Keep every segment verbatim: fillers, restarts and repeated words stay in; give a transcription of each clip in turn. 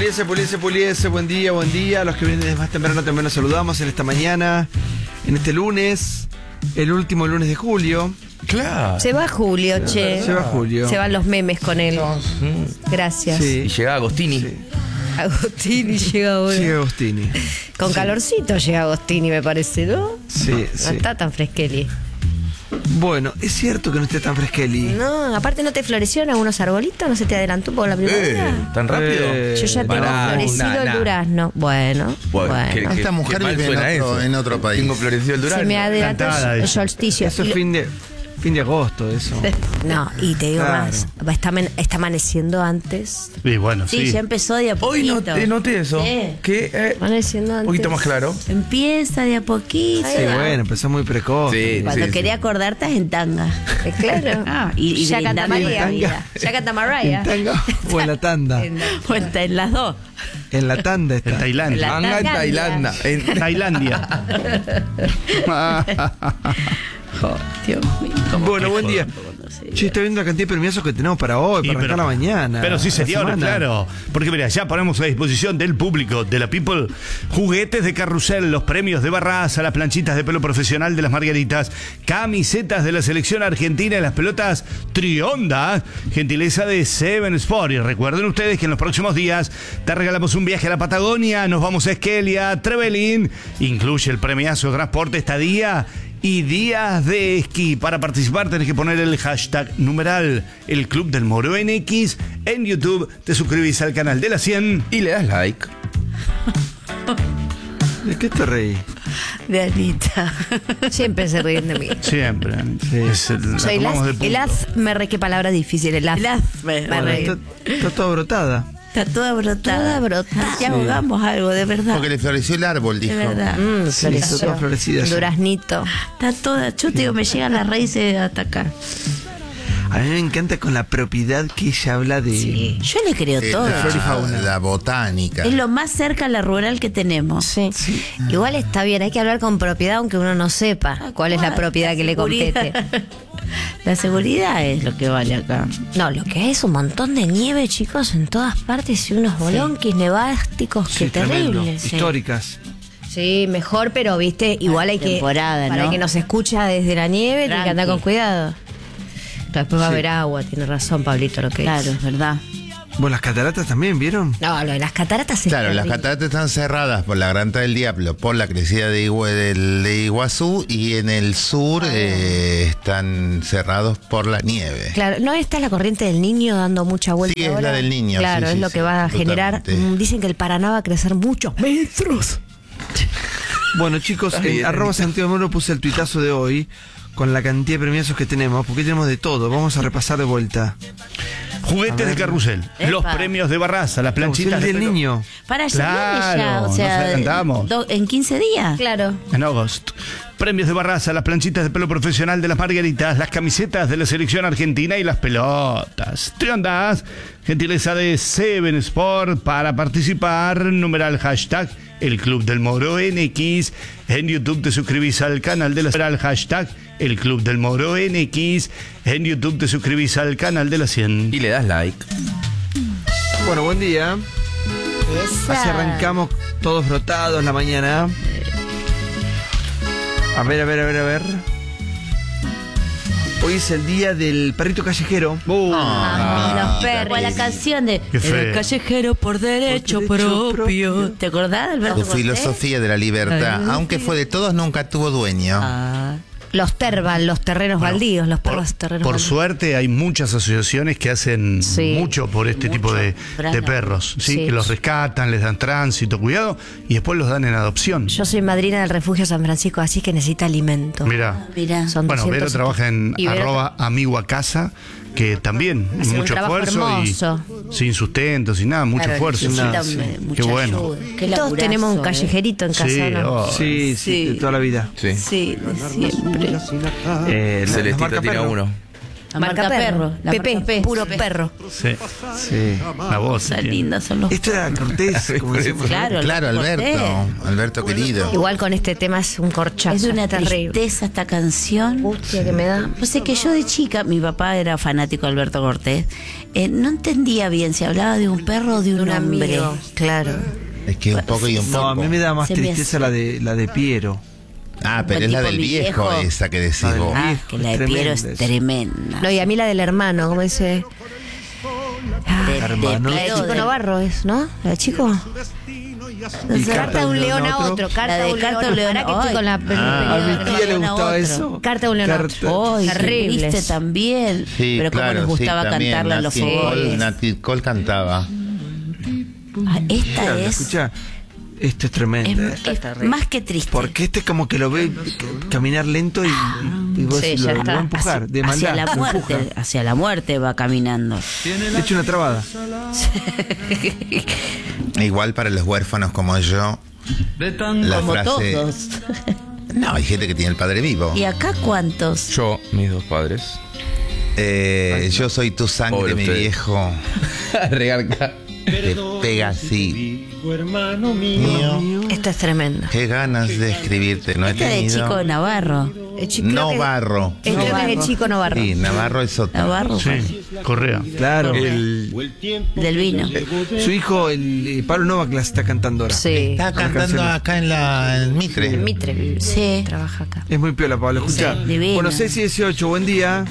Puliese, puliese, puliese, buen día, buen día. A los que vienen más temprano también los saludamos en esta mañana, en este lunes, el último lunes de julio. Claro. Se va Julio, che. Se va Julio. Se van los memes con él. Gracias. Sí. Y llega Agostini. Sí. Agostini llega ahora. Llega Agostini. Con Sí. calorcito llega Agostini, me parece, ¿no? Sí, No sí. está tan fresqueli. Bueno, es cierto que no esté tan fresqueli. No, aparte no te florecieron algunos arbolitos, no se te adelantó por la primavera. Eh, ¿Tan rápido? Eh, Yo ya tengo pará, florecido nah, el nah. durazno. Bueno, Bueno, bueno. ¿qué- qué- Esta mujer qué mal vive en suena otro- eso? en otro país. Tengo florecido el durazno. Se me adelantó Cantada el ella. solsticio. Eso es fin de, fin de agosto, eso. No, y te digo Claro. más, va- está, amen- está amaneciendo antes. Y bueno, Sí, sí. ya empezó de a Hoy poquito. noté, noté eso. Sí. Que eh, Amaneciendo un antes. poquito más claro. Empieza de a poquito. Sí, bueno, empezó muy precoz. Sí. Cuando quería acordarte es en tanga. Eh, Claro. Ah, y, y ya canta brindando María. la vida. Ya canta ¿En Mariah. tanga o en la tanda? Cuenta en las dos. En la tanda En está. Tailandia. La- Manga en Tailandia. Tailandia. En- Tailandia. Dios mío. Bueno, buen día. Che, estoy viendo la cantidad de premiazos que tenemos para hoy, Y para arrancar la mañana. Pero sí, la señores, semana. claro. Porque mira, ya ponemos a disposición del público, de la people, juguetes de carrusel, los premios de Barraza, las planchitas de pelo profesional de las Margaritas, camisetas de la selección argentina y las pelotas Trionda, gentileza de Seven Sport. Y recuerden ustedes que en los próximos días te regalamos un viaje a la Patagonia, nos vamos a Esquelia, Trevelin, incluye el premiazo transporte, estadía y días de esquí. Para participar tenés que poner el hashtag numeral el Club del Moro N X en YouTube, te suscribís al canal de la cien. Y le das like. ¿De qué te reí? De Anita. Siempre se ríen de mí. Siempre. Sí. Es el, la Soy tomamos el de az, punto. el az, me re qué palabra difícil, el az. El az, me- Me me re- reí. Está, está toda brotada. Está toda brotada. Toda brotada. Ya ahogamos algo, de verdad. Porque le floreció el árbol, De dijo. verdad. Mm, Sí, floreció. está toda florecida ya. Duraznito. Está toda. Yo te digo, me llegan las raíces hasta acá. A mí me encanta con la propiedad que ella habla de... Sí. Yo le creo Eh, todo. la, flor y fauna. la botánica. Es lo más cerca a la rural que tenemos. Sí. Igual está bien, hay que hablar con propiedad aunque uno no sepa cuál es la propiedad que le compete. La seguridad es lo que vale acá. No, lo que es un montón de nieve, chicos, en todas partes y unos bolonquis nevásticos, Sí, qué tremendo. terrible. Sí. Históricas. Sí, mejor, pero viste, igual hay que. Temporada, Para ¿no? que nos escucha desde la nieve, tiene que andar con Tranqui. cuidado. Pero después va a haber agua, tiene razón, Pablito, lo que Claro, es. es verdad. Bueno, las cataratas también, ¿vieron? No, lo de las cataratas es Claro, las terrible. cataratas están cerradas por la Garganta del Diablo, por la crecida de, Igua- del- de Iguazú, y en el sur eh, están cerrados por la nieve. Claro, ¿no está la corriente del Niño dando mucha vuelta Sí, es ahora? la del Niño, Claro, sí, es sí, lo sí, que va a generar. totalmente. mm, Dicen que el Paraná va a crecer muchos metros. Bueno, chicos, Está en bien, arroba Anita. Santiago Moro puse el tuitazo de hoy con la cantidad de premiazos que tenemos, porque tenemos de todo. Vamos a repasar de vuelta. Juguetes de carrusel, Epa. los premios de Barraza, las El planchitas de del pelo- niño. Para ya Claro, viene ya, o nos sea, adelantamos. do- en quince días. Claro. En agosto. Premios de Barraza, las planchitas de pelo profesional de las Margaritas, las camisetas de la selección argentina y las pelotas. Triondas, gentileza de Seven Sport. Para participar, numeral hashtag el Club del Moro N X. En YouTube te suscribís al canal de la numeral hashtag el Club del Moro N X. En YouTube te suscribís al canal de la cien. Y le das like. Bueno, buen día. Esa. Así arrancamos todos brotados la mañana. A ver, a ver, a ver, a ver. Hoy es el día del perrito callejero. Uh, Ah, los perros. Como la canción de Qué feo. El callejero por derecho, Por derecho propio. propio. ¿Te acordás, Alberto? Su filosofía de la libertad, Ay, aunque fue de todos, nunca tuvo dueño. Ah, Los terban, los terrenos baldíos, los Por, perros terrenos por baldíos. suerte hay muchas asociaciones que hacen Sí. mucho por este tipo de, Bravo. de perros, ¿sí? Sí. Que los rescatan, les dan tránsito, cuidado, y después los dan en adopción. Yo soy madrina del refugio San Francisco, así que necesita alimento. Mira. mirá. Son Bueno, Vero doscientos trabaja en y Vero arroba amigo a casa, que también Hace un mucho trabajo esfuerzo hermoso. y sin sustento, sin nada, mucho Claro, esfuerzo. necesitan, Nada, sí. eh, mucha Qué bueno. ayuda. Qué Todos laburazo, tenemos un eh. callejerito en casa, Sí, ¿no? oh, Sí, sí, Sí. de toda la vida. Sí. Sí, de siempre. Eh, la- las Celestita marca tiene perro. uno. La marca perro. La Pepe, marca P. puro Pepe. perro. Sí. Sí. La voz. Son tiene. lindos, son los. Esto era Cortés, como decimos. Claro, Claro, Alberto Alberto. Cortés. Alberto querido. Igual con este tema es un corchazo. Es una terrible. tristeza esta canción. Angustia que me da. No sé, que yo de chica, mi papá era fanático de Alberto Cortés, eh, no entendía bien si hablaba de un perro o de un, Un hombre. amigo, claro. Es que un poco y un poco. No, a mí me da más Se me tristeza hace- la de la de Piero. Ah, pero Buen es la tipo, del mi viejo, viejo. esa que decís La del vos. viejo. Ah, que la de Es Piero es tremenda esa. tremenda. No, y a mí la del hermano, como dice. De- de Hermano. La de Piero, Chico de- Navarro es, ¿no? La de Chico. Y Carta de un león a otro. Carta La de de un Carta león de un león. Ahora que estoy Ay. con la A película. mi tía le León a gustaba otro. eso. Carta de un león a Carta- otro. Ay, Terribles. triste también. Sí, pero claro, como nos gustaba sí, también, cantarla en los Nat King Cole- fogones. Nat King Cole cantaba. Ah, esta Claro, es, escucha, esto es tremendo. es, es más que triste. Porque este es como que lo ve caminar lento y, y, y vos Sí, lo, ya lo va a está. empujar, hacia, de maldad. hacia la lo muerte, empuja. hacia la muerte va caminando. Le echo una trabada. Igual para los huérfanos como yo, la Como frase. todos. No, hay gente que tiene el padre vivo. ¿Y acá cuántos? Yo, mis dos padres. Eh, yo soy tu sangre, Pobre mi usted. viejo. Regarca. Te pega así. Mío. Esto es tremendo. Qué ganas de escribirte. No he Esta de tenido. Chico de Navarro. El chico No que- barro. eh, creo que es el Navarro. Chico Navarro. Sí, Navarro es otro. Navarro, Sí, Correa. Claro. Correa. El, del vino. su hijo, el eh, Pablo Novak, la está cantando ahora. Sí. Está cantando canciones. acá en la en Mitre. Mitre. Sí. Trabaja acá. Es muy piola, Pablo. Escucha. Sí, divino. Bueno, seis y dieciocho, buen día.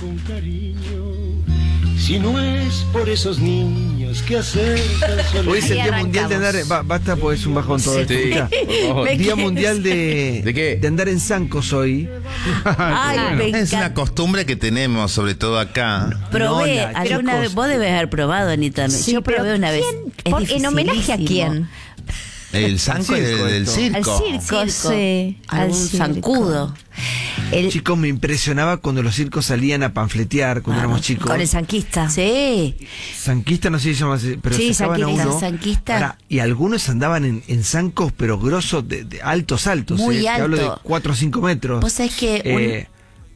Si no es por esos niños que acercan su Hoy es el Ahí Día Mundial de andar. arrancamos. ba- basta, pues es un bajón todo esto. Sí, Escucha. por favor. Me Día quedé- Mundial de, ¿De qué? de andar en zancos hoy. Ay, me Es una encanta. costumbre que tenemos, sobre todo acá. Probé No, la- alguna pero vez, vos debes haber probado en internet. Sí, Yo probé pero una vez. ¿quién? Es Por- ¿en homenaje a dificilísimo. quién? El zanco circo del, del esto. circo. Al circo, Circo. sí. Al Algún circo. zancudo. El, Chicos, me impresionaba cuando los circos salían a panfletear cuando Ah, éramos chicos. Con el zanquista. sí. Zanquista no sé si se llama así, pero Sí, sacaban a zanquista, uno. zanquista. Pará, y algunos andaban en, en zancos, pero grosos, de, de altos, altos. Muy eh, te hablo de alto. cuatro o cinco metros. Vos sabés que un- Eh,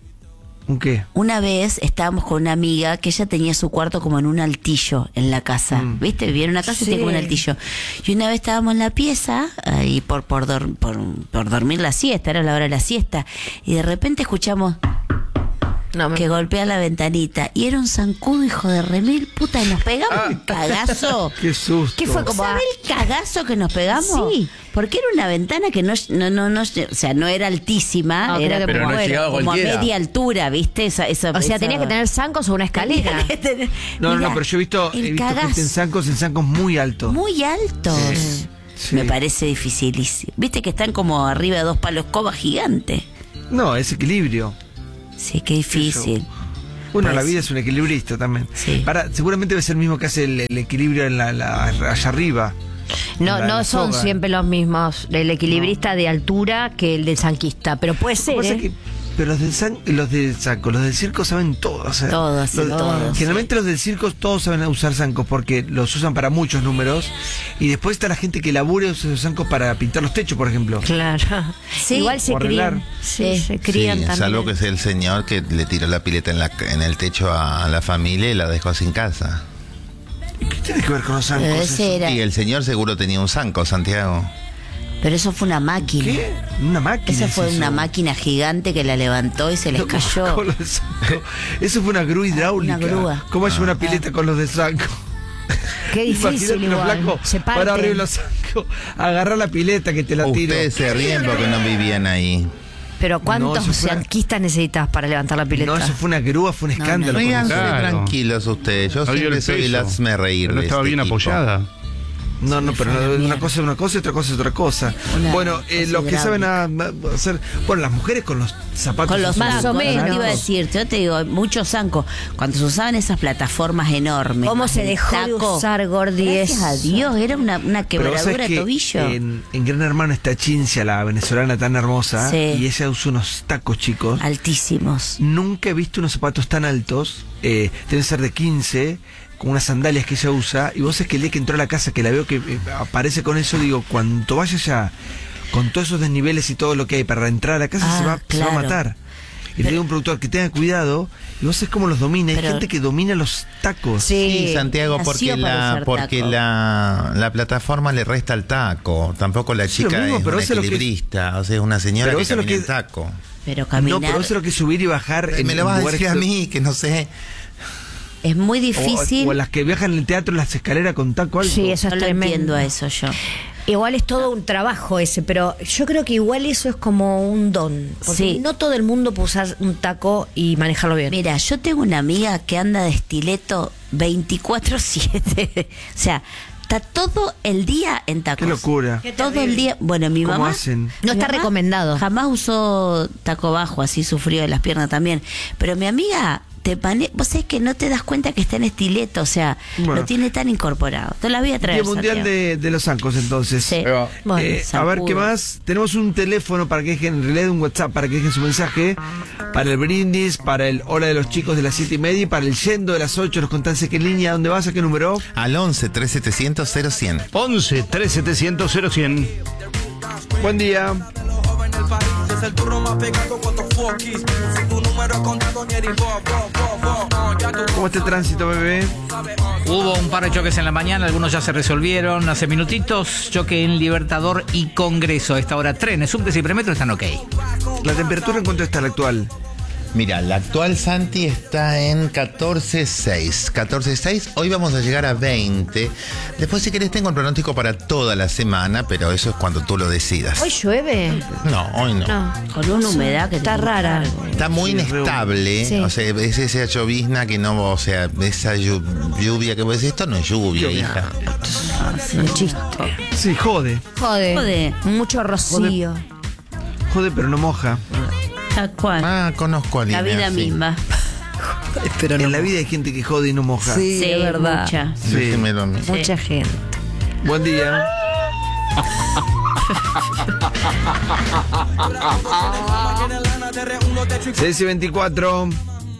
¿Un qué? Una vez estábamos con una amiga que ella tenía su cuarto como en un altillo en la casa. Mm. ¿Viste? Vivía en una casa y Sí. tenía como un altillo. Y una vez estábamos en la pieza, ahí por, por, dor- por, por dormir la siesta, era la hora de la siesta. Y de repente escuchamos No, me- que golpea la ventanita. Y era un zancudo, hijo de remil, puta, y nos pegamos un cagazo. Qué susto. ¿Qué fue como? ¿Sabés el cagazo que nos pegamos? Sí. Porque era una ventana que no, no, no, no, o sea, no era altísima, No, era creo que Pero como, no llegaba como a cualquiera. media altura, ¿viste? Esa, esa, O sea, esa- tenía que tener zancos o una escalera. Tenía que tener- No, no, Mirá, no, pero yo he visto, he el visto gente en cagazo. zancos, en zancos muy altos. Muy altos. Sí. Me parece dificilísimo. Viste que están como arriba de dos palos escoba gigante. No, es equilibrio. Sí, qué difícil. Bueno, Pues- la vida es un equilibrista también. Sí. Para, seguramente debe ser el mismo que hace el, el equilibrio en la, la- allá arriba. No, La- no la son soga. siempre los mismos. El equilibrista de altura que el del zanquista. Pero puede Lo ser. que pasa ¿eh? es que- pero los del, san- los del saco, los del circo saben todo. O sea, Todo, hacen los- todo, Generalmente los del circo todos saben usar zancos porque los usan para muchos números. Y después está la gente que labura y usa los zancos para pintar los techos, por ejemplo. Claro. Sí. Igual se O arreglar. crían. Sí, Sí. se crían Sí, también. salvo que sea el señor que le tiró la pileta en, la, en el techo a la familia y la dejó sin casa. ¿Y qué tiene que ver con los zancos? Pero eso? ese era. Y el señor seguro tenía un zanco, Santiago. Pero eso fue una máquina. ¿Qué? Una máquina. Esa es fue eso. una máquina gigante que la levantó y se les No, cayó. con los de zanco. Eso fue una grúa hidráulica. Una grúa. ¿Cómo hay una pileta con los de zanco? Qué difícil Imagínate los igual. flacos Se para parten. arriba de los zancos, agarrar la pileta que te la tiro. Ustedes se ríen porque no vivían ahí. Pero ¿cuántos No, eso fue- zanquistas necesitas para levantar la pileta? No, eso fue una grúa, fue un No, escándalo. no, con Ríanse eso. Claro. tranquilos ustedes. Yo No dio siempre el soy el peso. hazme reír. No de estaba este bien equipo. apoyada. No, no, pero no, una cosa es una cosa y otra cosa es otra cosa. Una bueno, eh, cosa los que saben a, a hacer. Bueno, las mujeres con los zapatos. Con los esos Más o zancos, menos. te iba a decir, yo te digo, muchos zancos, cuando se usaban esas plataformas enormes. ¿Cómo más se el dejó de taco, usar, Gordi, Gracias a eso? Dios, era una, una Pero vos quebradura sabés de que tobillo. En, en Gran Hermano está Chincia, la venezolana tan hermosa, Sí. y ella usa unos tacos, chicos. Altísimos. Nunca he visto unos zapatos tan altos. Eh, deben ser de quince, con unas sandalias que ella usa. Y vos es que el día que entró a la casa, que la veo que eh, aparece con eso, digo, cuando vaya ya con todos esos desniveles y todo lo que hay para entrar a la casa, Ah, se, va, se va a claro. matar. y le digo a un productor que tenga cuidado, y vos sabés cómo los domina. Hay Pero- gente que domina los tacos. Sí, Santiago, nació porque para la usar porque taco. la, la plataforma le resta el taco. Tampoco la Sí, lo chica mismo, es pero una eso es lo que- equilibrista, o sea, es una señora Pero que eso es lo camina que- en taco. Pero No, caminar pero eso es lo que es subir y bajar en Me lo vas a lugares decir a que- mí, que no sé. es muy o, difícil. o las que viajan en el teatro las escaleras con taco alto. Sí, eso no es lo tremendo. entiendo a eso yo. Igual es todo un trabajo ese, pero yo creo que igual eso es como un don. Porque Sí. no todo el mundo puede usar un taco y manejarlo bien. Mira, yo tengo una amiga que anda de estileto veinticuatro siete. O sea, está todo el día en tacos. Qué locura. Todo el día. Bueno, mi ¿Cómo mamá. hacen? No mi está mamá recomendado. Jamás usó taco bajo, así sufrió de las piernas también. Pero mi amiga, te pane... vos sabés que no te das cuenta que está en estileto, o sea, Bueno. lo tiene tan incorporado. Te la voy a traer. Día Mundial Santiago. de, de los zancos, entonces. Sí. Ahí va. Bueno, Eh, a ver, zancudo. ¿qué más? Tenemos un teléfono para que dejen, en realidad un WhatsApp para que dejen su mensaje, para el brindis, para el hola de los chicos de las siete y media, y para el yendo de las ocho, nos contaste qué línea, dónde vas, a qué número. Al once, tres setecientos, cero cien. once, tres setecientos, cero cien. Buen día. ¿Cómo está el tránsito, bebé? Hubo un par de choques en la mañana, algunos ya se resolvieron hace minutitos. Choque en Libertador y Congreso. A esta hora trenes, subtes y premetro están ok. ¿La temperatura en cuánto está la actual? Mira, la actual Santi está en catorce seis. catorce seis, hoy vamos a llegar a veinte. Después, si querés, tengo el pronóstico para toda la semana, pero eso es cuando tú lo decidas. ¿Hoy llueve? No, hoy no. No. Con una humedad que Está te rara. Está muy Sí, inestable, Sí. o sea, es esa llovizna que no, o sea, esa llu- lluvia que vos decís, esto no es lluvia, hija. Un chiste. Sí, jode. Jode. Jode. Mucho rocío. Jode, pero no moja. Tal cual. Ah, conozco a La Lina, vida sí. misma. En la vida hay gente que jode y no moja. Sí, es verdad. Mucha. Sí. Déjemelo a mí. Mucha gente. Buen día. seis y veinticuatro.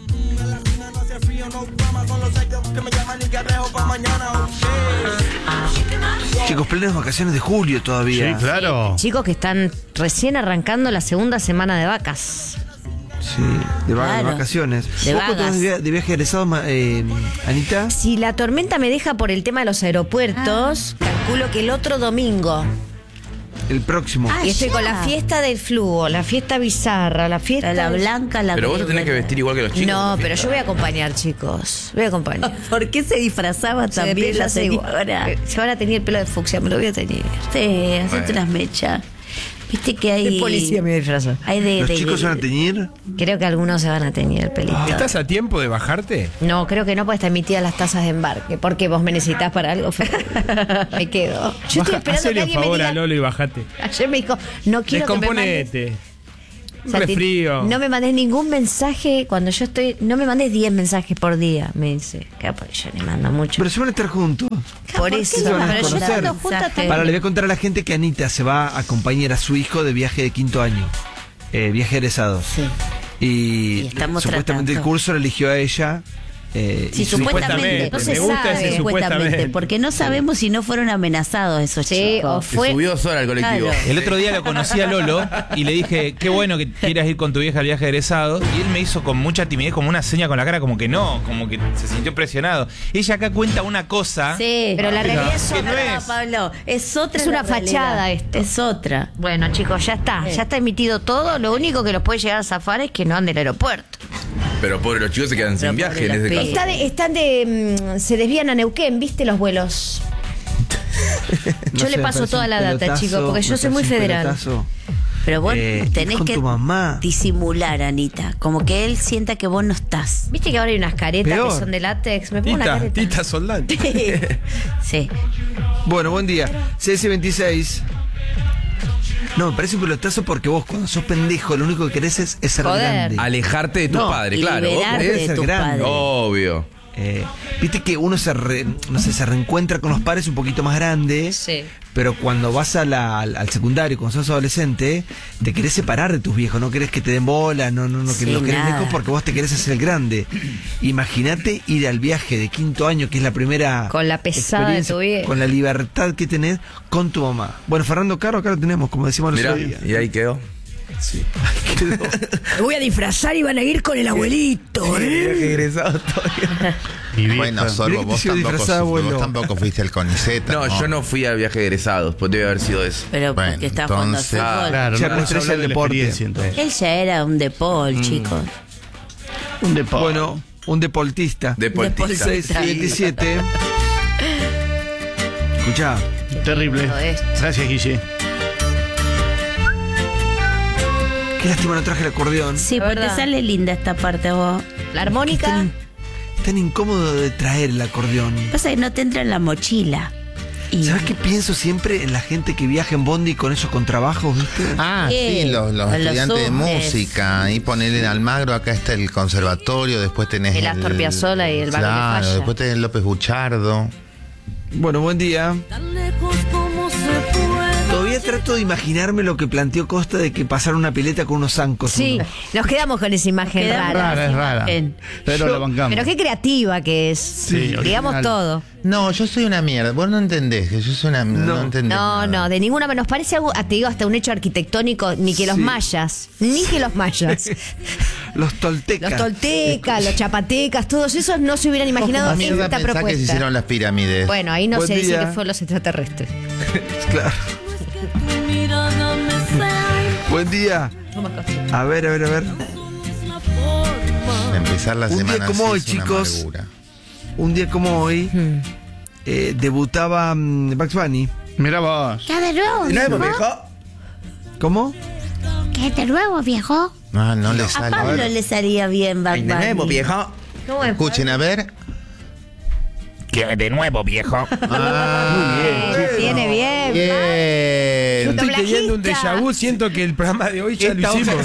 Chicos, plenas vacaciones de julio Sí, todavía. claro. Chicos que están recién arrancando la segunda semana de vacas. Sí, de, va- de Claro. vacaciones. De ¿Vos cuánto vagas. vas de, via- de viaje egresado, ma- eh, Anita? Si la tormenta me deja por el tema de los aeropuertos, calculo que el otro domingo. El próximo. Ah, Y estoy ya. con la fiesta del flujo, la fiesta bizarra, la fiesta. La, la del- blanca, la Pero vos te tenés que vestir igual que los chicos. No, en la pero fiesta. yo voy a acompañar, chicos. Voy a acompañar. ¿Por qué se disfrazaba Se también me la pilla igual. señora? Se van a tener el pelo de fucsia, me lo voy a tener. Sí, hacete Bueno. unas mechas. Viste que hay. El policía me disfrazó. Hay de. ¿Los de- chicos se van a teñir? Creo que algunos se van a teñir el pelito. ¿Estás a tiempo de bajarte? No, creo que no, porque están emitidas las tasas de embarque. Porque vos me necesitas para algo. Fer. Me quedo. Yo estoy esperando que Hacele un alguien me favor diga. a Lolo y bajate. Ayer me dijo, no quiero que me mandes. Descomponete. Un Santi, resfrío. No me mandes ningún mensaje cuando yo estoy. No me mandes diez mensajes por día, me dice. Claro, porque yo le mando mucho. Pero se van a estar juntos. por eso. se van a Pero yo conocer? estando junta también. Para, le voy a contar a la gente que Anita se va a acompañar a su hijo de viaje de quinto año. Eh, viaje egresado. Sí. Y, Y estamos supuestamente tratando. el curso lo eligió a ella. eh, Sí, y su- supuestamente. No se me gusta sabe. ese supuestamente. Porque no sabemos si no fueron amenazados esos Sí, chicos. o Se fue. subió sola al colectivo. Claro. El otro día lo conocí a Lolo y le dije, qué bueno que quieras ir con tu vieja al viaje egresado. Y él me hizo con mucha timidez, como una seña con la cara, como que no, como que se sintió presionado. Ella acá cuenta una cosa. Sí, Pero la realidad es que otra. no No, es. Pablo, es otra. Es una la realidad. fachada esto. Es otra. Bueno, chicos, ya está. Ya está emitido todo. Lo único que los puede llegar a zafar es que no anden del aeropuerto. Pero pobre, los chicos se quedan Pero sin viaje en pobre ese los caso. Está de- están de. mm, se desvían a Neuquén, ¿viste los vuelos? no yo sé, le me paso parece toda un la data, pelotazo, chicos, porque yo me soy muy parece un federal. pelotazo. Pero vos Eh, tenés con que tu mamá. disimular, Anita. Como que él sienta que vos no estás. ¿Viste que ahora hay unas caretas Peor. que son de látex? Me pongo una Tita, careta. Tita Soldán. Sí. Bueno, buen día. C S veintiséis. No, me parece un pelotazo porque vos cuando sos pendejo lo único que querés es, es ser Joder. grande. Alejarte de tus No, padres, y claro. Vos liberarte querés de ser tus grande. padres. Obvio. Eh, Viste que uno se re- no sé, se reencuentra con los padres un poquito más grandes, Sí. pero cuando vas a la- al, al secundario, cuando sos adolescente, te querés separar de tus viejos, no querés que te den bola, no, no, no, que Sí, los querés nada. lejos porque vos te querés hacer el grande. Imagínate ir al viaje de quinto año, que es la primera Con la pesada de experiencia, tu viejo. con la libertad que tenés con tu mamá. Bueno, Fernando Caro, acá lo tenemos, como decimos los Mirá, otros días. y ahí quedó. Sí. Me voy a disfrazar y van a ir con el abuelito. ¿eh? Viaje egresado todavía. Bueno, Sorbo, vos tampoco, vos tampoco fuiste al CONICET. No, ¿no? yo no fui al viaje de egresados, pues debe haber sido eso. Pero porque Bueno, está jugando entonces- a fútbol. Claro, Ya no vamos a estrella hablar el de la deporte. experiencia, entonces. Él ya era un depol, chicos. Un deporte. Bueno, un deportista. Deportista. seis y veintisiete. Escuchá. Terrible. Todo esto. Gracias, Guille. Qué lástima no traje el acordeón. Sí, La porque te verdad. sale linda esta parte a vos. La Es armónica. tan, es tan incómodo de traer el acordeón. Pasa que no te entra en la mochila. Y ¿Sabes qué pienso siempre en la gente que viaja en bondi con esos contrabajos, viste? Ah, sí, Sí, los, los con los estudiantes de Zoomes. música. Ahí ponerle en Almagro, acá está el conservatorio, después tenés El Astor Piazzolla y el Barrio de Claro, Falla. después tenés López Buchardo. Bueno, buen día. Todavía trato de imaginarme lo que planteó Costa de que pasara una pileta con unos zancos. Sí, uno. nos quedamos con esa imagen Quedamos- rara. Rara, es rara. Bien. Pero Yo- la bancamos. Pero qué creativa que es. Sí, Digamos original. todo. No, yo soy una mierda. Vos no entendés que yo soy una mierda. No, No. entendés No, nada. no, de ninguna manera. Nos parece algo, te digo, hasta un hecho arquitectónico, ni que los Sí. mayas, ni que los mayas. Los toltecas. Los toltecas, los chapatecas, todos esos no se hubieran imaginado ¿Cómo mierda esta pensás que se propuesta. hicieron las pirámides? Bueno, ahí no Buen se dice día. que fue los extraterrestres. Claro. Buen día. A ver, a ver, a ver. Empezar la Un día semana como así hoy, es una chicos. amargura. Un día como hoy, Hmm. eh, debutaba mm, Bugs Bunny. Mira vos. ¿Qué de nuevo, viejo? ¿Cómo? ¿Qué de nuevo, viejo? Ah, no le A sale. Pablo le salía bien Bad Bunny. viejo. ¿Cómo es? Escuchen, a ver. Que de nuevo, viejo. Ah, Eh, Tiene bien. bien. Estoy teniendo un déjà vu, siento que el programa de hoy ya lo hicimos.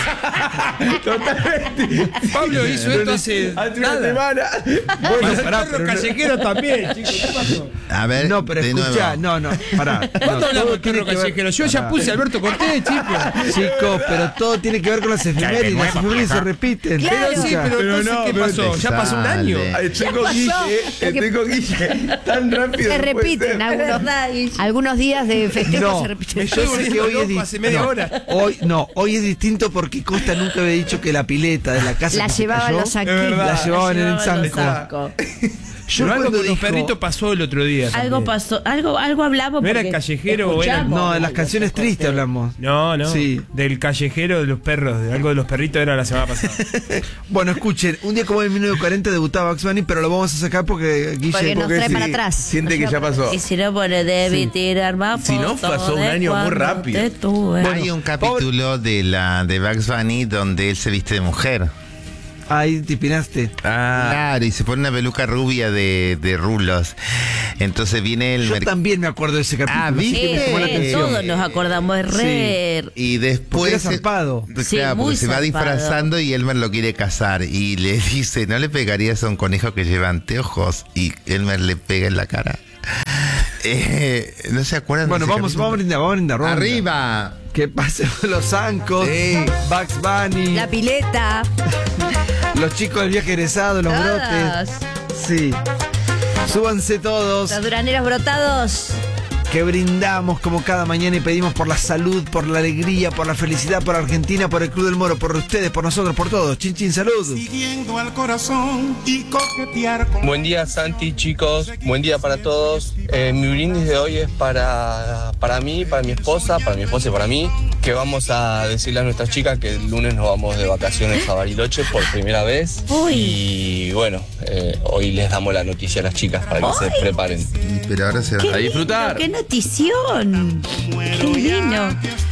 Totalmente. Pablo hizo esto hace nada. Bueno, pará, pero callejero también, chicos. ¿Qué pasó? A ver, No, pero de escuchá, nuevo. no, no, pará. No, ¿Cuándo todo hablamos de tiene perro que ver- callejero? Yo ya pará. puse a Alberto Cortés, chicos. Chicos, pero todo tiene que ver con las efemérides. Las efemérides se repiten. Claro. Pero sí, pero, Escuchá. entonces, ¿qué pasó? Ya pasó un año. Sale. Tengo Guille, tengo Guille. Tan rápido. Se no puede repiten ser. algunos, algunos días de festejo No, se repiten. yo sé que hoy es loco hace media no, hora. Hoy no, hoy es distinto porque Costa nunca había dicho que la pileta de la casa La que se llevaban cayó, los saquitos. la llevaban en el llevaban los zanco. Yo Pero algo cuando con los dijo- perritos pasó el otro día. Algo también. pasó, algo, algo hablamos. ¿No era porque callejero o era- escuchamos. No, de las canciones tristes hablamos. No, no. Sí. Del callejero de los perros. De algo de los perritos era la semana pasada. Bueno, escuchen, un día como en mil novecientos cuarenta debutaba Bugs Bunny, pero lo vamos a sacar porque Guille Porque nos trae sí, para atrás. Siente que ya pasó. Y si no, pone debí tirar más Si no, fotos pasó un de año muy cuando rápido. te tuve. Hay un capítulo de la de Bugs Bunny donde él se viste de mujer. ahí te pinaste. Ah, Claro, y se pone una peluca rubia de, de rulos. Entonces viene el Yo merc- también me acuerdo de ese capítulo. Ah, ¿viste? Sí, me llamó la Sí, atención. todos nos acordamos, es re. Y Porque después. era zarpado. Sí, Claro, muy porque se va zarpado. disfrazando y Elmer lo quiere casar. Y le dice: ¿No le pegarías a un conejo que lleva anteojos? Y Elmer le pega en la cara. Eh, ¿No se acuerdan Bueno, de ese vamos, capítulo? vamos a brindar, vamos a brindar. ronda. ¡Arriba! Que pasen los zancos, Bugs Bunny, La pileta. los chicos del viaje egresado, los Todos. brotes. Sí. Súbanse todos. Los duraneros brotados. Que brindamos como cada mañana y pedimos por la salud, por la alegría, por la felicidad, por Argentina, por el Club del Moro, por ustedes, por nosotros, por todos. Chin, chin, salud. Siguiendo al corazón y coquetear con... Buen día Santi, chicos, buen día para todos. Eh, mi brindis de hoy es para, para mí, para mi esposa, para mi esposa y para mí, que vamos a decirle a nuestras chicas que el lunes nos vamos de vacaciones a Bariloche por primera vez. Uy. Y bueno, eh, hoy les damos la noticia a las chicas para que Ay. se preparen. Pero ahora se ¡Qué a disfrutar. lindo, ¡Qué notición! ¡Qué divino!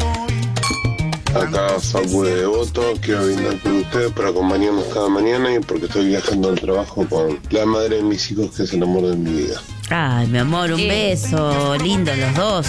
Acá Facu de Devoto, quiero brindar por ustedes por acompañarnos cada mañana y porque estoy viajando al trabajo con la madre de mis hijos que es el amor de mi vida. Ay, mi amor, un Sí. beso. Lindo los dos.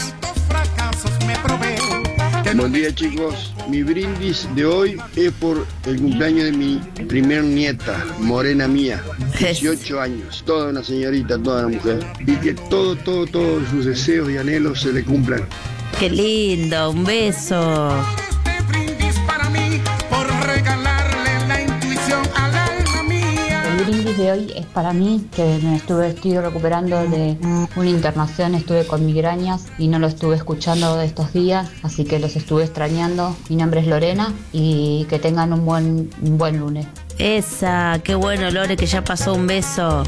Buen día chicos, mi brindis de hoy es por el cumpleaños de mi primer nieta, Morena Mía, dieciocho años, toda una señorita, toda una mujer, y que todo, todo, todos sus deseos y anhelos se le cumplan. Qué lindo, un beso. Este brindis para mí por regalarle la intuición al alma mía. El brindis brindis de hoy es para mí, que me estuve estoy recuperando de una internación, estuve con migrañas y no lo estuve escuchando de estos días, así que los estuve extrañando. Mi nombre es Lorena y que tengan un buen, un buen lunes. Esa, qué bueno, Lore, que ya pasó. Un beso.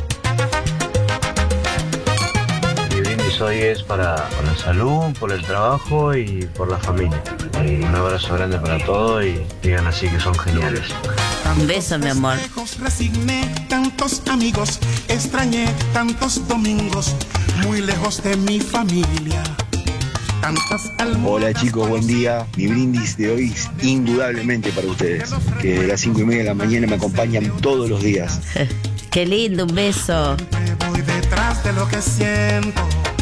Mi brindis hoy es para, para la salud, por el trabajo y por la familia. Y un abrazo grande para todos y digan así que son geniales. Un beso, mi amor. Resigné tantos amigos, extrañé tantos domingos, muy lejos de mi familia. Hola chicos, buen día. Mi brindis de hoy es indudablemente para ustedes, que de las cinco y media de la mañana me acompañan todos los días. Qué lindo, un beso. Voy detrás de lo que siento,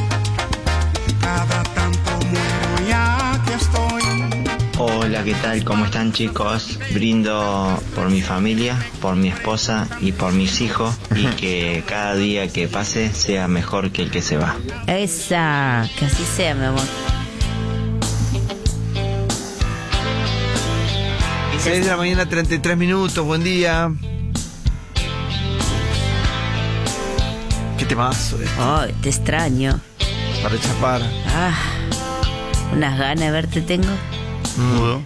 cada tanto muero y aquí estoy. Hola, ¿qué tal? ¿Cómo están chicos? Brindo por mi familia, por mi esposa y por mis hijos y que cada día que pase sea mejor que el que se va. Esa, que así sea, mi amor. seis de la mañana, treinta y tres minutos, buen día. ¿Qué temazo? Eh? Ay, te extraño. Para chapar. Ah, unas ganas de verte tengo. Mudo.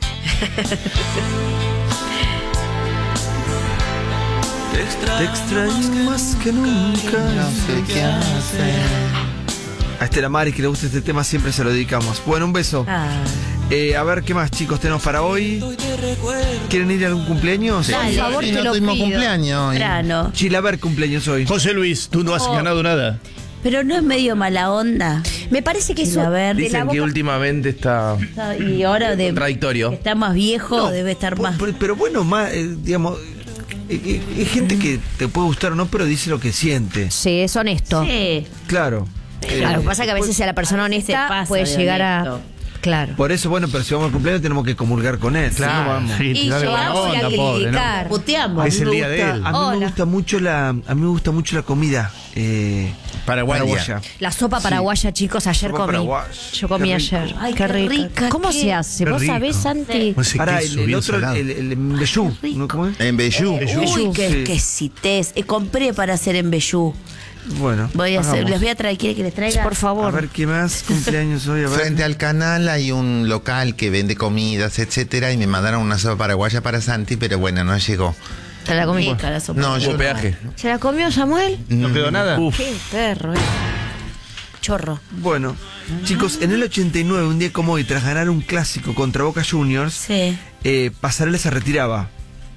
Te extraño, Te extraño más que nunca. No sé qué hacer. A Estela Maris, que le gusta este tema, siempre se lo dedicamos. Bueno, un beso. Ah. Eh, a ver, ¿qué más, chicos, tenemos para hoy? ¿Quieren ir a algún cumpleaños? Dale, por favor, Y te no lo tuvimos pido. cumpleaños hoy. Temprano. Chila, a ver, cumpleaños hoy. José Luis, tú no has Oh. ganado nada. Pero no es medio mala onda. Me parece que eso A ver, de la Dicen que boca- últimamente está y ahora de contradictorio. que está más viejo, No, debe estar más. Pero, pero bueno, más, eh, digamos, eh, eh, hay gente que te puede gustar o no, pero dice lo que siente. Sí, es honesto. Sí. Claro. Claro, lo que pasa es que a veces si a la persona Se honesta pasa puede de llegar honesto. a... Claro. Por eso, bueno, pero si vamos al cumpleaños tenemos que comulgar con él. Claro, Si no, vamos. sí, Y tirale buena llegamos onda, a pobre, ¿no? criticar. Puteamos. Es A mí el me día de gusta- él. A mí Hola. me gusta mucho la, a mí me gusta mucho la comida eh, Paraguaya. paraguaya. La sopa paraguaya, chicos, ayer Sopa comí. paraguaya. Yo comí Qué ayer. rico. Ay, qué qué rica. rica, ¿Cómo qué- se hace? qué ¿Vos rico. sabés, Santi? Ese Pará, queso el, el bien otro, salado. el, el embellú, ¿no? ¿Cómo es? En Bellú. Uy, qué Sí. exquisitez. Eh, compré para hacer en Bellú. Bueno, Voy a hacer, hagamos. les voy a traer, ¿quiere que les traiga? Por A favor. ver, ¿qué más cumpleaños hoy? A ver. Frente al canal hay un local que vende comidas, etcétera, y me mandaron una sopa paraguaya para Santi, pero bueno, no llegó. ¿Te la comí? Rica la sopa. No, yo Hubo peaje. ¿Se la comió Samuel? ¿No quedó nada? Uf. Qué perro, eh. Chorro. Bueno, chicos, en el ochenta y nueve, un día como hoy, tras ganar un clásico contra Boca Juniors, Sí. eh, Pasarela se retiraba.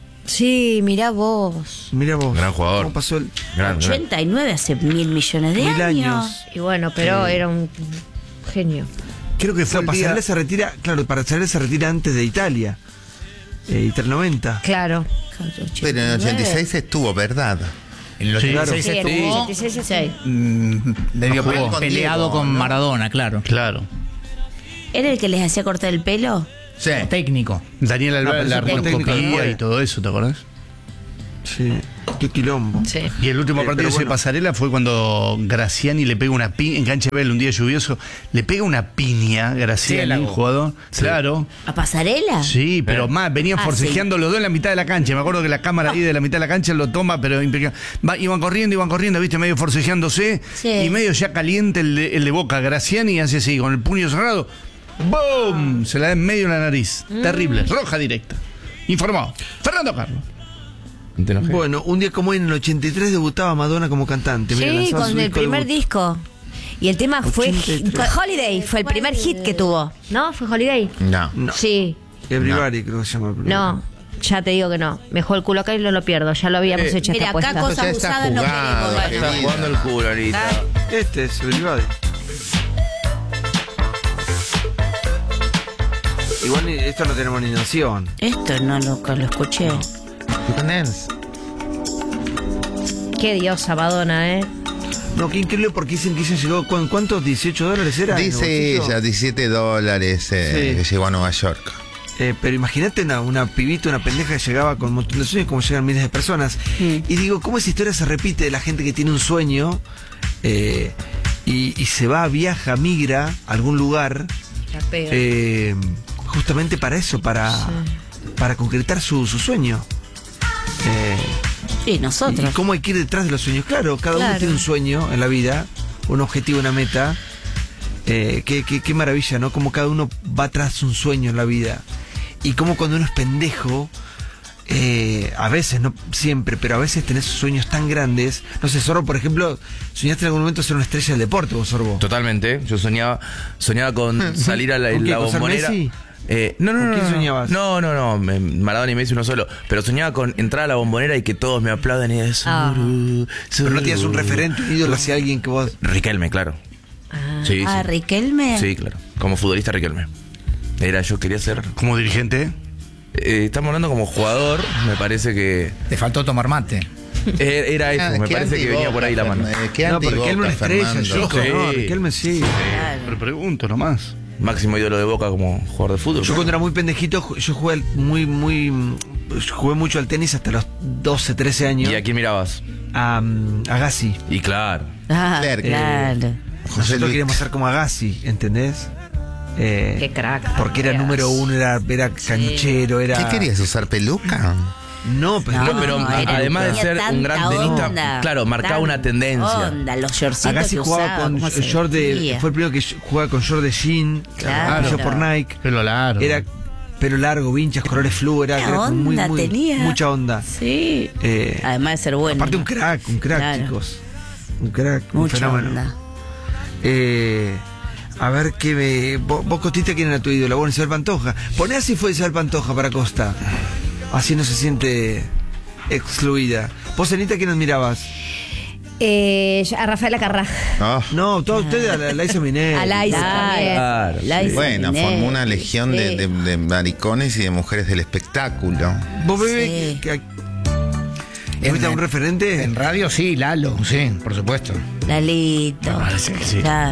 Sí, mirá vos. Mira vos. Gran jugador. ¿Cómo pasó el Gran, gran. ochenta y nueve, hace mil millones de mil años. años? Y bueno, pero Eh. era un genio. Creo que fue No, el día- Pasarela se retira, claro, Pasarela se retira antes de Italia. Eh, Italia noventa. Claro. Pero en el ochenta y seis estuvo, ¿verdad? En el Sí, ochenta y seis Sí, en el estuvo ochenta y seis, sí. mm, medio Jugó pe- con peleado Diego, con ¿no? Maradona, claro. Claro. ¿Era el que les hacía cortar el pelo? Sí. Técnico. Daniel Ah, pero Alberto, la ese fue técnico del rotoscopía nueve. y todo eso, ¿te acordás? Sí. Qué quilombo. Sí. Y el último Eh, partido pero ese bueno. de Pasarela fue cuando Graciani le pega una piña, en cancha de Bell, un día lluvioso, le pega una piña, Graciani, Ciélago. un jugador. Claro. ¿A Pasarela? Sí, pero más, venían Ah, forcejeando los dos en la mitad de la cancha. Me acuerdo que la cámara ahí de la mitad de la cancha lo toma, pero impecable. Va- iban corriendo, iban corriendo, viste, medio forcejeándose. Sí. Y medio ya caliente el de, el de Boca. Graciani hace así, con el puño cerrado. ¡Boom! Se la da en medio de la nariz. Terrible. Roja directa. Informado. Fernando Carlos. Te enojé. Bueno, un día como hoy, en el ochenta y tres, debutaba Madonna como cantante. Mira, Sí, lanzaba su con el disco primer debut. disco. Y el tema fue ochenta y tres. Holiday, fue el primer hit que tuvo. ¿No? ¿Fue Holiday? No. No. Sí. Everybody, creo que se llama el primer. No, ya te digo que no. Me dejó el culo acá y no lo pierdo. Ya lo habíamos Eh, hecho Mira, esta acá apuesta. cosas Ya está usadas no jugado, queremos. querido. Está jugando el culo ahorita. Este es Everybody. Igual ni- esto no tenemos ni noción. Esto no lo, lo escuché. Dance. Qué diosa Madonna, ¿eh? No, qué increíble porque dicen que ella llegó, ¿cu- ¿cuántos? ¿dieciocho dólares era? en el Dice bolsillo? ella, diecisiete dólares eh, Sí. que llegó a Nueva York. Eh, pero imagínate una, una pibita, una pendeja que llegaba con un montón de sueños, como llegan miles de personas. Y digo, ¿cómo esa historia se repite de la gente que tiene un sueño eh, y, y se va, viaja, migra a algún lugar La pega. eh, justamente para eso, para, para concretar su, su sueño? Eh, Sí, nosotros. Y cómo hay que ir detrás de los sueños. Claro, cada Claro. uno tiene un sueño en la vida, un objetivo, una meta. Eh, qué, qué, qué maravilla, ¿no? Como cada uno va tras un sueño en la vida. Y como cuando uno es pendejo, eh, a veces, no siempre, pero a veces tenés sueños tan grandes. No sé, Sorbo, por ejemplo, ¿soñaste en algún momento ser una estrella del deporte vos, Sorbo? Totalmente. Yo soñaba, soñaba con salir a la, ¿Con qué, la con ser bombonera. Messi? Eh, no, no, ¿Con no, quién no, soñabas? No, no, no, me- Maradona y Messi uno solo. Pero soñaba con entrar a la bombonera y que todos me aplauden y eso. Ah. Pero no tienes un referente, un ídolo hacia alguien que vos... Riquelme, claro. Sí, Ah, sí. Riquelme. Sí, claro. Como futbolista Riquelme. Era, yo quería ser. ¿Como dirigente? Eh, estamos hablando como jugador, me parece que. Te faltó tomar mate. Eh, Era eso, Ah, me qué parece que venía por ahí la mano. antiboca, qué No, pero antiboca, Riquelme una estrella, Fernando. chico, Sí. no, Riquelme sí. Pero pregunto nomás. Máximo ídolo de Boca como jugador de fútbol. Yo cuando era muy pendejito, ju- yo jugué al- muy, muy... yo jugué mucho al tenis hasta los doce, trece años. ¿Y a quién mirabas? A, mm, Agassi. Y claro. Ah, Clerc. claro. Nosotros Luis. queríamos ser como Agassi, ¿entendés? Eh, Qué crack. Porque era número uno, era, era canchero, era... ¿Qué querías, usar peluca? No, pero, No, pero era- además de tenía ser un gran tanta tenista, onda, claro, marcaba tanta una tendencia. Onda, los shortcitos Agassi que jugaba usaba, con cómo se short de... vestía. Fue el primero que jugaba con short de jean, Claro. pillo por Nike. Pelo largo. Era pelo largo, vinchas, colores flu, era, Qué era como muy, onda muy, tenía. mucha onda. Sí. Eh, Además de ser bueno. Aparte un crack, un crack, Claro. chicos. Un crack, un Mucha fenómeno. onda. Eh, a ver qué me... Vos, vos, Costita, ¿quién era tu ídolo? Bueno, Isabel Pantoja. Poné así fue Isabel Pantoja para Costa. Así no se siente excluida. Vos, Anita, ¿quién admirabas? Eh, a Rafaela Carrá. Ah. No, todos ustedes a la, la Isa Minelli. A Laisa también. Claro. Laisa Bueno, Minelli. formó una legión de, Sí. de- de maricones y de mujeres del espectáculo. ¿Vos, bebé? Sí. que- que- ¿Tuviste algún referente? En radio sí, Lalo, sí, por supuesto. Lalito. parece que sí. Claro.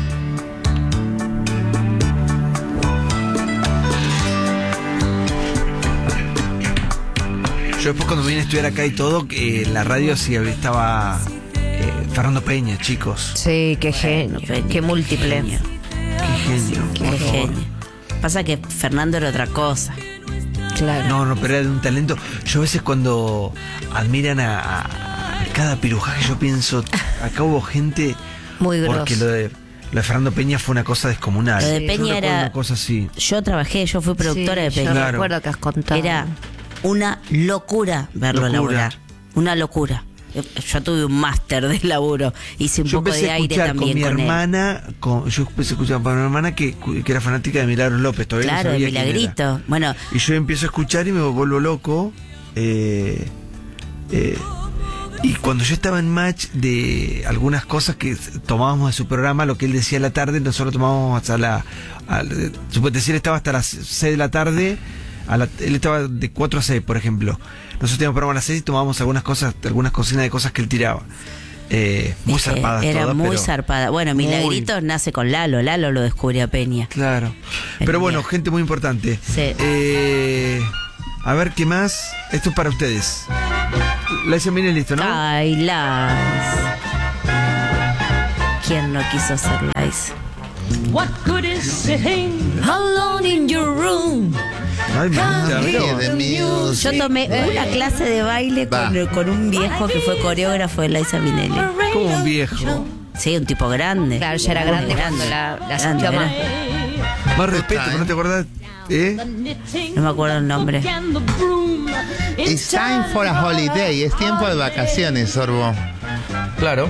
Yo después cuando vine a estudiar acá y todo, que en la radio sí estaba eh, Fernando Peña, chicos. Sí, qué genio. Peña, Qué múltiple. genio. Qué genio, Qué por favor. genio. Pasa que Fernando era otra cosa. Claro. No, no, pero era de un talento. Yo a veces cuando admiran a, a- a cada pirujaje, yo pienso, acá hubo gente... Muy grosso. Porque lo de, lo de Fernando Peña fue una cosa descomunal. Lo de Yo Peña recuerdo era- una cosa así. Yo trabajé, yo fui productora Sí, de yo Peña. Claro. recuerdo que has contado. Era una locura verlo Locura. laburar. Una locura. Yo tuve un máster de laburo. Hice un Yo poco empecé de a aire escuchar con también mi con, él. hermana, con, yo empecé a escuchar con mi hermana que, que era fanática de Milagros López, todavía no Claro, de sabía quién era. Milagrito. Bueno, Y yo empiezo a escuchar y me vuelvo loco. eh, eh, y cuando yo estaba en match de algunas cosas que tomábamos de su programa, lo que él decía a la tarde, nosotros tomábamos hasta la... A, supongo decir, estaba hasta las seis de la tarde, a la- él estaba de cuatro a seis, por ejemplo. Nosotros teníamos programa a las seis y tomábamos algunas cosas, algunas cocinas de cosas que él tiraba. Eh, muy es que zarpadas era todas, muy pero- zarpada. Bueno, muy- Milagrito nace con Lalo. Lalo lo descubre a Peña. Claro. El Pero bueno, viejo. gente muy importante. Sí. Eh, a ver, ¿qué más? Esto es para ustedes. La hice bien listo, ¿no? Ay, Lais. ¿Quién no quiso ser Lais? What good is sitting alone in your room? Ay, mamita, Hear mirá. the music. Yo tomé una clase de baile con, Va. con un viejo que fue coreógrafo de Liza Minnelli. Como un viejo. Sí, un tipo grande. Claro, ya era grande cuando la, la Grande, sintió más. grande. Más respeto, ¿no te acordás? ¿Eh? No me acuerdo el nombre. It's time for a holiday. Es tiempo de vacaciones, Sorbo. Claro.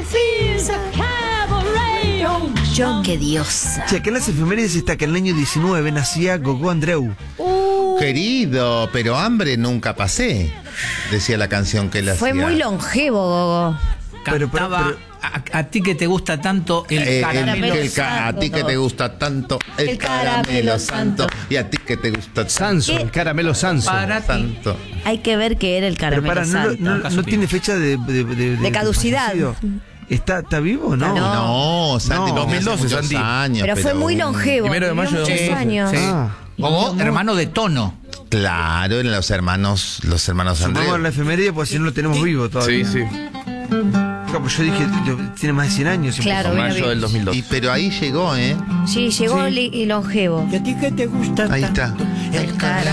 Yo, qué diosa. Che, acá en las efemérides está que en el año diecinueve nacía Gogó Andreu. Querido, pero hambre nunca pasé, decía la canción que él hacía. Fue muy longevo, Gogo. Pero, pero, Cantaba a, a ti que te gusta tanto el Eh, el- caramelo. el ca- a ti que te gusta tanto el, El caramelo, caramelo santo. Y a ti que te gusta Sanso, el caramelo Sanso. Para ti. tanto. Hay que ver que era el pero caramelo para, no, santo. no, Nunca no supimos. tiene fecha de, de, de- De caducidad. fallecido. ¿Está, ¿Está vivo o no? No, Santi, No. dos mil doce, Santi. Santi. Años, Pero fue muy longevo. Primero de vivió mayo de muchos dos mil doce. años. Sí. Ah. Como hermano de Tono. Claro, en los hermanos, los hermanos Sumamos la Andrés. efeméride porque si no lo tenemos vivo todavía. Sí, sí. Como yo dije, yo- tiene más de cien años. Claro, En vino mayo bien. del dos mil dos. Y pero ahí llegó, ¿eh? Sí, llegó Sí. li- y longevo. ¿Y a ti que te gusta Ahí está. El cara.